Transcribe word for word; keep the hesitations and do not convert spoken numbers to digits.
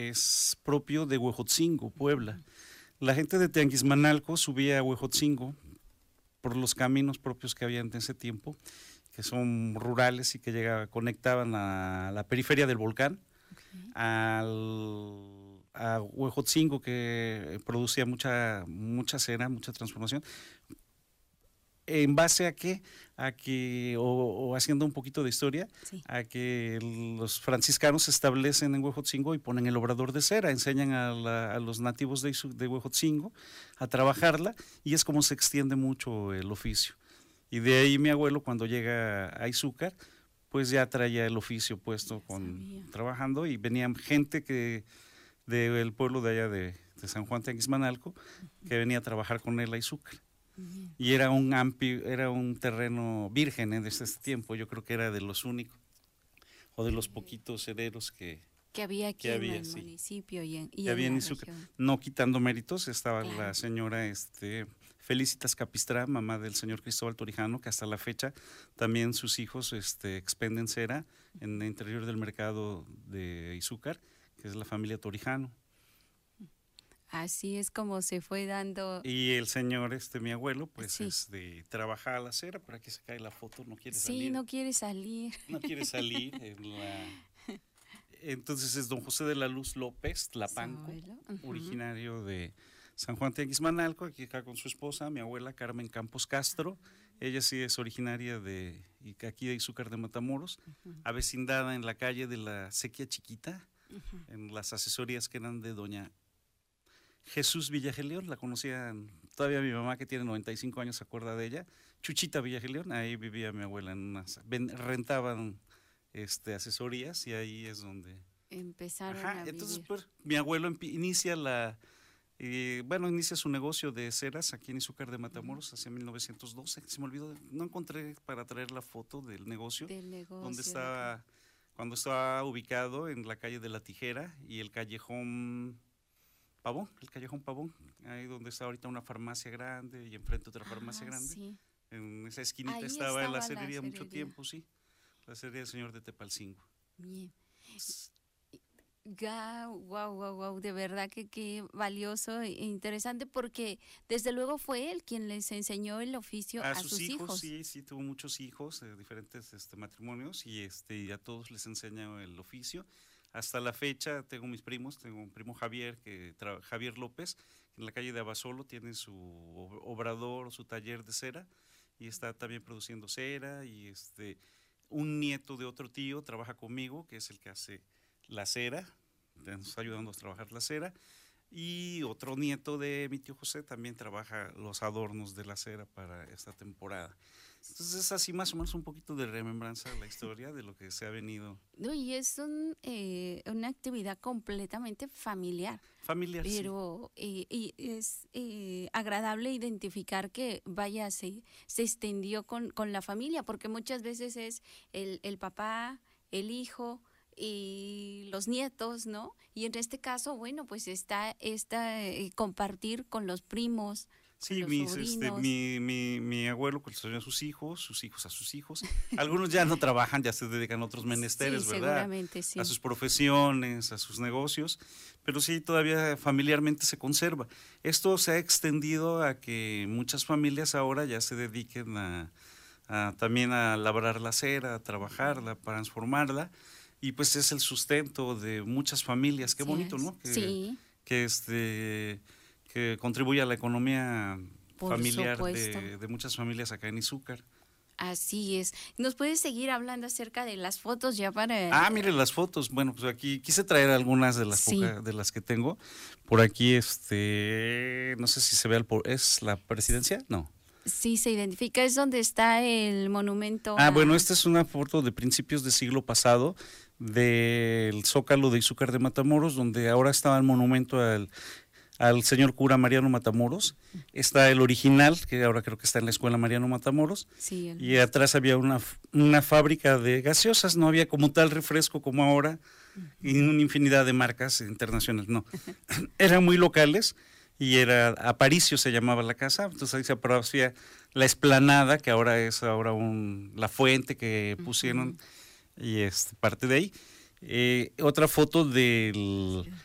es propio de Huejotzingo, Puebla. La gente de Teanguismanalco subía a Huejotzingo por los caminos propios que había en ese tiempo, que son rurales y que llegaba, conectaban a la periferia del volcán, okay, al, a Huejotzingo, que producía mucha, mucha cera, mucha transformación. ¿En base a qué? A que, o, o haciendo un poquito de historia, sí, a que los franciscanos se establecen en Huejotzingo y ponen el obrador de cera, enseñan a, la, a los nativos de, de Huejotzingo a trabajarla, y es como se extiende mucho el oficio. Y de ahí mi abuelo, cuando llega a Izúcar, pues ya traía el oficio puesto con, trabajando, y venía gente que del pueblo de allá de, de San Juan Teanguismanalco, uh-huh, que venía a trabajar con él a Izúcar. Bien. Y era un amplio, era un terreno virgen en ese tiempo, yo creo que era de los únicos, o de los poquitos herederos que, que había aquí que había, en el sí, municipio y en, y que en había la en Izúcar. región. No quitando méritos, estaba claro, la señora este, Felicitas Capistrá, mamá del señor Cristóbal Torijano, que hasta la fecha también sus hijos este, expenden cera en el interior del mercado de Izúcar, que es la familia Torijano. Así es como se fue dando. Y el señor, este, mi abuelo, pues sí, este, trabaja a la cera. Por aquí se cae la foto, no quiere sí, salir. Sí, no quiere salir. No quiere salir. En la... Entonces es don José de la Luz López Tlapanco, uh-huh, originario de San Juan Teanguismanalco, aquí acá con su esposa, mi abuela Carmen Campos Castro. Ella sí es originaria de aquí de Izúcar de Matamoros, uh-huh, avecindada en la calle de la Sequía Chiquita, uh-huh, en las asesorías que eran de doña Jesús Villageleón, la conocían, todavía mi mamá que tiene noventa y cinco años se acuerda de ella, Chuchita Villageleón, ahí vivía mi abuela, en unas, ven, rentaban este, asesorías, y ahí es donde empezaron Ajá, a entonces vivir. pues mi abuelo inicia la, eh, bueno, inicia su negocio de ceras aquí en Izúcar de Matamoros, uh-huh, hacia mil novecientos doce, se me olvidó, no encontré para traer la foto del negocio, del negocio donde estaba, cuando estaba ubicado en la calle de la Tijera y el callejón Pavón, el callejón Pavón, ahí donde está ahorita una farmacia grande y enfrente otra farmacia ah, grande. Sí. En esa esquinita ahí estaba, estaba la acerería mucho tiempo, sí, la acerería del señor de Tepalcingo. Bien. Wow, wow, wow, wow, de verdad que qué valioso e interesante, porque desde luego fue él quien les enseñó el oficio a, a sus, sus hijos, hijos. Sí, sí, tuvo muchos hijos de diferentes este, matrimonios, y este y a todos les enseñó el oficio. Hasta la fecha tengo mis primos, tengo un primo Javier, que tra- Javier López, en la calle de Abasolo tiene su obrador, su taller de cera, y está también produciendo cera, y este un nieto de otro tío trabaja conmigo, que es el que hace la cera, nos está ayudando a trabajar la cera, y otro nieto de mi tío José también trabaja los adornos de la cera para esta temporada. Entonces es así más o menos un poquito de remembranza de la historia de lo que se ha venido. No, y es un, eh, una actividad completamente familiar. Familiar, pero sí. eh, y es eh, agradable identificar que, vaya, se, se extendió con, con la familia, porque muchas veces es el, el papá, el hijo y los nietos, ¿no? Y en este caso, bueno, pues está esta eh, compartir con los primos. Sí, mis, este, mi, mi, mi abuelo construyó a sus hijos, sus hijos a sus hijos. Algunos ya no trabajan, ya se dedican a otros menesteres, sí, ¿verdad? Seguramente, sí. A sus profesiones, a sus negocios, pero sí, todavía familiarmente se conserva. Esto se ha extendido a que muchas familias ahora ya se dediquen a, a también a labrar la cera, a trabajarla, para transformarla, y pues es el sustento de muchas familias. Qué bonito, ¿no? Que, sí. Que este... que contribuye a la economía Por familiar de, de muchas familias acá en Izúcar. Así es. ¿Nos puedes seguir hablando acerca de las fotos ya para...? Ah, mire las fotos. Bueno, pues aquí quise traer algunas de las sí. pocas, de las que tengo. Por aquí, este, no sé si se ve, el, ¿es la presidencia? No. Sí, se identifica, es donde está el monumento. Ah, a... bueno, esta es una foto de principios del siglo pasado del Zócalo de Izúcar de Matamoros, donde ahora estaba el monumento al... al señor cura Mariano Matamoros. Está el original, que ahora creo que está en la escuela Mariano Matamoros, sí, el... y atrás había una, una fábrica de gaseosas, no había como tal refresco como ahora, uh-huh, y una infinidad de marcas internacionales, no, eran muy locales, y era Aparicio se llamaba la casa. Entonces ahí se aparecía la explanada, que ahora es ahora un, la fuente que pusieron, uh-huh, y es parte de ahí. Eh, otra foto del